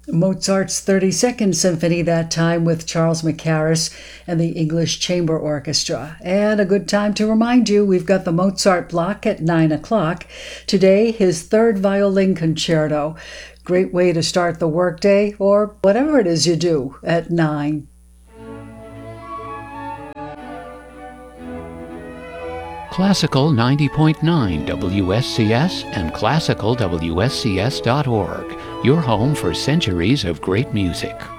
Mozart's 32nd Symphony that time with Charles Mackerras and the English Chamber Orchestra. And a good time to remind you, we've got the Mozart block at 9 o'clock. Today, his third violin concerto. Great way to start the workday or whatever it is you do at 9. Classical 90.9 WSCS and classicalwscs.org, your home for centuries of great music.